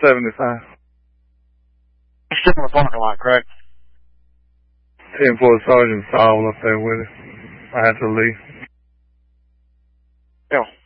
75. You're still in the parking lot, correct? 10-4 Sergeant Saul up there with it. I had to leave. Yeah.